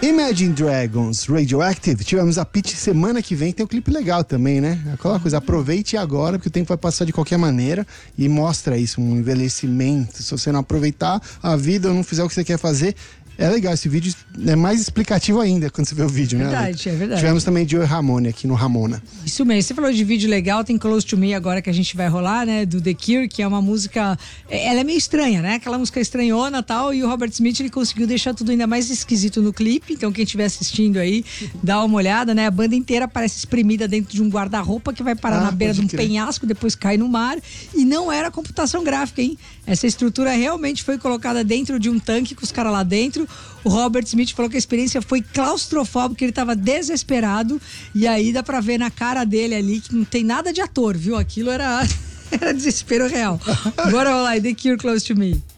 Imagine Dragons, Radioactive. Tivemos a pitch semana que vem, tem um clipe legal também, né? Aquela coisa, aproveite agora, porque o tempo vai passar de qualquer maneira e mostra isso, um envelhecimento. Se você não aproveitar a vida ou não fizer o que você quer fazer, é legal, esse vídeo é mais explicativo ainda quando você vê o vídeo, né? Verdade, é verdade. Tivemos também Joey Ramone aqui no Ramona. Isso mesmo, você falou de vídeo legal, tem Close to Me agora que a gente vai rolar, né? Do The Cure, que é uma música, ela é meio estranha, né? Aquela música estranhona e tal, e o Robert Smith, ele conseguiu deixar tudo ainda mais esquisito no clipe, então quem estiver assistindo aí, dá uma olhada, né? A banda inteira parece espremida dentro de um guarda-roupa que vai parar na beira de um penhasco, depois cai no mar, e não era computação gráfica, hein? Essa estrutura realmente foi colocada dentro de um tanque com os caras lá dentro. O Robert Smith falou que a experiência foi claustrofóbica, ele tava desesperado, e aí dá pra ver na cara dele ali que não tem nada de ator, viu? Aquilo era desespero real. Bora lá, The Cure, Close to Me.